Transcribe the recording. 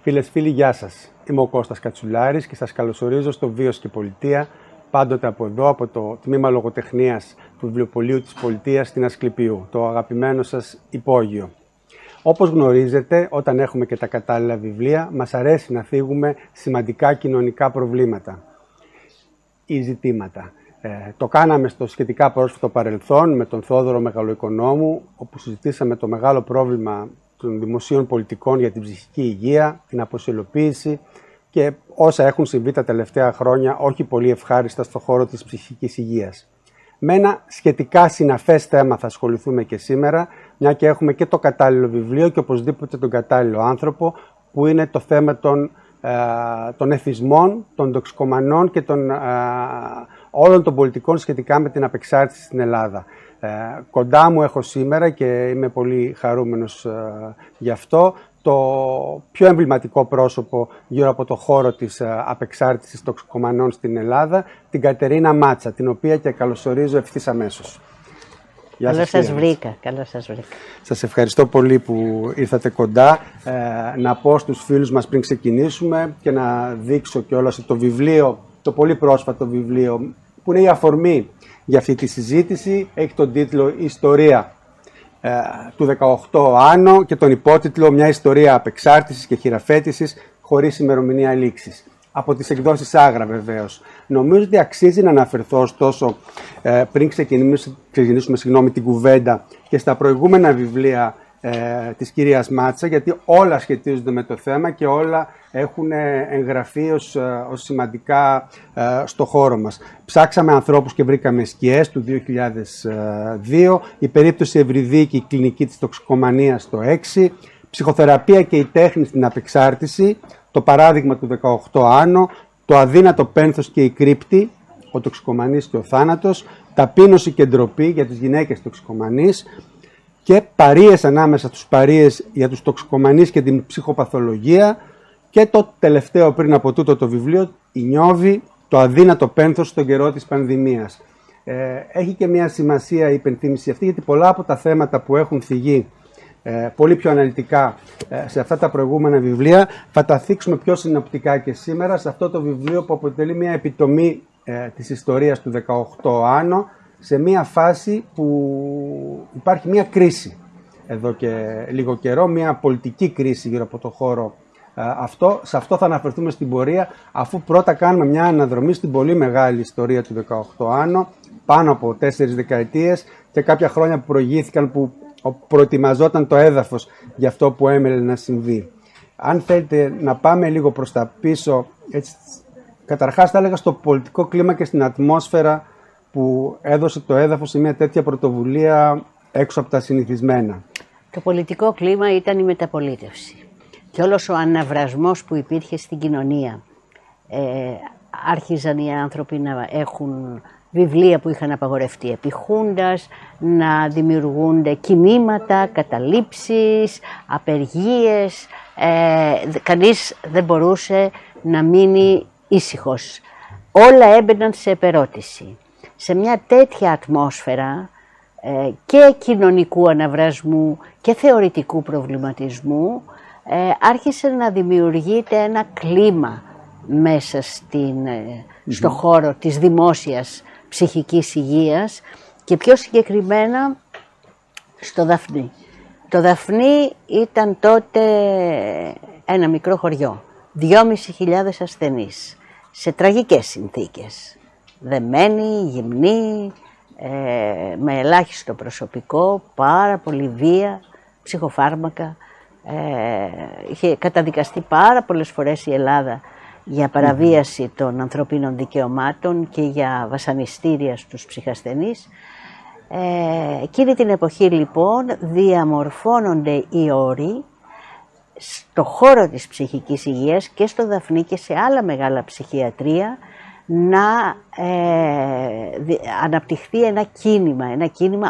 Φίλες, φίλοι, γεια σας. Είμαι ο Κώστας Κατσουλάρης και σας καλωσορίζω στο Βίος και Πολιτεία, πάντοτε από εδώ, από το Τμήμα Λογοτεχνίας του Βιβλιοπωλείου της Πολιτείας στην Ασκληπιού, το αγαπημένο σας υπόγειο. Όπως γνωρίζετε, όταν έχουμε και τα κατάλληλα βιβλία, μας αρέσει να θίγουμε σημαντικά κοινωνικά προβλήματα ή ζητήματα. Το κάναμε στο σχετικά πρόσφατο παρελθόν με τον Θόδωρο Μεγαλοοικονόμου, όπου συζητήσαμε το μεγάλο πρόβλημα των δημοσίων πολιτικών για την ψυχική υγεία, την αποσιολοποίηση και όσα έχουν συμβεί τα τελευταία χρόνια, όχι πολύ ευχάριστα στον χώρο της ψυχικής υγείας. Με ένα σχετικά συναφές θέμα θα ασχοληθούμε και σήμερα, μια και έχουμε και το κατάλληλο βιβλίο και οπωσδήποτε τον κατάλληλο άνθρωπο, που είναι το θέμα των εθισμών, των τοξικομανών και όλων των πολιτικών σχετικά με την απεξάρτηση στην Ελλάδα. Κοντά μου έχω σήμερα, και είμαι πολύ χαρούμενος γι' αυτό, το πιο εμβληματικό πρόσωπο γύρω από το χώρο της απεξάρτησης τοξικομανών στην Ελλάδα, την Κατερίνα Μάτσα, την οποία και καλωσορίζω ευθύς αμέσως. Καλώς σας βρήκα. Σας ευχαριστώ πολύ που ήρθατε κοντά. Να πω στους φίλους μας πριν ξεκινήσουμε και να δείξω κιόλας το βιβλίο, το πολύ πρόσφατο βιβλίο, που είναι η αφορμή για αυτή τη συζήτηση. Έχει τον τίτλο «Ιστορία του 18 Άνω» και τον υπότιτλο «Μια ιστορία απεξάρτησης και χειραφέτησης χωρίς ημερομηνία λήξης». Από τις εκδόσεις Άγρα, βεβαίως. Νομίζω ότι αξίζει να αναφερθώ, ωστόσο, πριν ξεκινήσουμε την κουβέντα, και στα προηγούμενα βιβλία της κυρίας Μάτσα, γιατί όλα σχετίζονται με το θέμα και όλα έχουν εγγραφεί ως σημαντικά στο χώρο μας. Ψάξαμε ανθρώπους και βρήκαμε σκιές του 2002, η περίπτωση Ευρυδίκη, η κλινική της τοξικομανίας το 6, ψυχοθεραπεία και η τέχνη στην απεξάρτηση, το παράδειγμα του 18 Άνω, το αδύνατο πένθος και η κρύπτη, ο τοξικομανής και ο θάνατος, ταπείνωση και ντροπή για τις γυναίκες τοξικομανείς και παρείες ανάμεσα στους παρείες για τους τοξικομανείς και την ψυχοπαθολογία, και το τελευταίο πριν από τούτο το βιβλίο, η Νιώβη, το αδύνατο πένθος στον καιρό της πανδημίας. Έχει και μια σημασία η υπενθύμηση αυτή, γιατί πολλά από τα θέματα που έχουν θυγεί πολύ πιο αναλυτικά σε αυτά τα προηγούμενα βιβλία θα τα θίξουμε πιο συνοπτικά και σήμερα σε αυτό το βιβλίο, που αποτελεί μια επιτομή της ιστορίας του 18 Άνω, σε μια φάση που υπάρχει μια κρίση εδώ και λίγο καιρό, μια πολιτική κρίση γύρω από το χώρο αυτό. Σε αυτό θα αναφερθούμε στην πορεία, αφού πρώτα κάνουμε μια αναδρομή στην πολύ μεγάλη ιστορία του 18 Άνω, πάνω από 4 δεκαετίες και κάποια χρόνια που προηγήθηκαν, που προετοιμαζόταν το έδαφος για αυτό που έμελε να συμβεί. Αν θέλετε να πάμε λίγο προς τα πίσω, έτσι, καταρχάς θα έλεγα στο πολιτικό κλίμα και στην ατμόσφαιρα που έδωσε το έδαφος σε μια τέτοια πρωτοβουλία έξω από τα συνηθισμένα. Το πολιτικό κλίμα ήταν η μεταπολίτευση και όλος ο αναβρασμός που υπήρχε στην κοινωνία. Άρχιζαν οι άνθρωποι να έχουν βιβλία που είχαν απαγορευτεί επί Χούντας, να δημιουργούνται κινήματα, καταλήψεις, απεργίες. Κανείς δεν μπορούσε να μείνει ήσυχος. Όλα έμπαιναν σε επερώτηση. Σε μια τέτοια ατμόσφαιρα και κοινωνικού αναβρασμού και θεωρητικού προβληματισμού άρχισε να δημιουργείται ένα κλίμα μέσα στο χώρο της δημόσιας ψυχικής υγείας και πιο συγκεκριμένα στο Δαφνί. Το Δαφνί ήταν τότε ένα μικρό χωριό, 2.500 ασθενείς, σε τραγικές συνθήκες, δεμένοι, γυμνοί, με ελάχιστο προσωπικό, πάρα πολύ βία, ψυχοφάρμακα. Είχε καταδικαστεί πάρα πολλές φορές η Ελλάδα για παραβίαση των ανθρωπίνων δικαιωμάτων και για βασανιστήρια στους ψυχασθενείς. Εκείνη την εποχή λοιπόν διαμορφώνονται οι όροι στο χώρο της ψυχικής υγείας και στο Δαφνί και σε άλλα μεγάλα ψυχιατρία να αναπτυχθεί ένα κίνημα